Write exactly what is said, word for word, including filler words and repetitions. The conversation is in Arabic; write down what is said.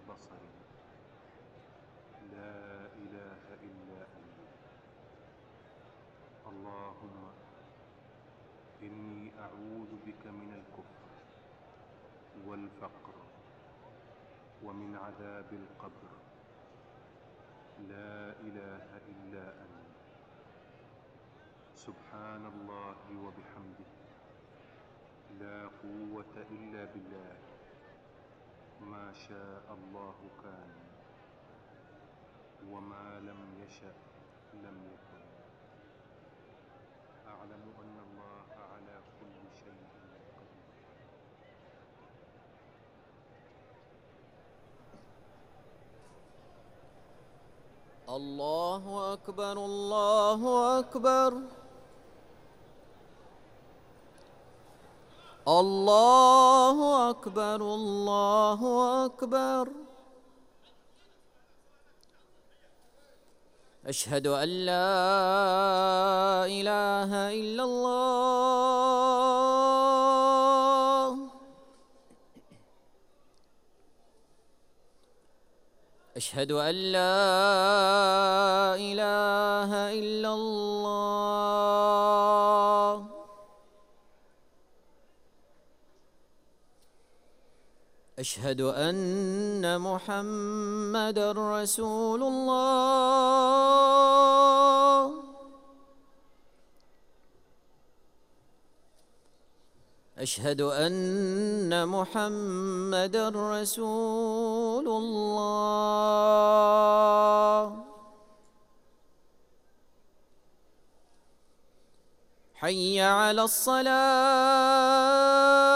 بصري. لا إله إلا أنت. اللهم إني أعوذ بك من الكفر والفقر ومن عذاب القبر. لا إله إلا أنت. سبحان الله وبحمده. لا قوة إلا بالله. ما شاء الله كان وما لم يشأ لم يكن. أعلم أن الله على كل شيء قدير. الله أكبر الله أكبر. الله أكبر الله أكبر. أشهد أن لا إله إلا الله. أشهد أن لا إله إلا الله. أشهد أن محمدًا رسول الله. أشهد أن محمدًا رسول الله. حي على الصلاة.